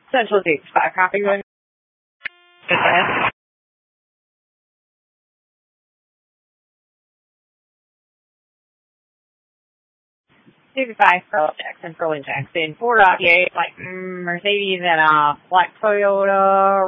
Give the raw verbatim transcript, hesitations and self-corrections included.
Central Dukes, five copy going. Go ahead. Duke five, Pearl Jackson, Pearl Jackson, four dot eight, like mm, Mercedes and a black Toyota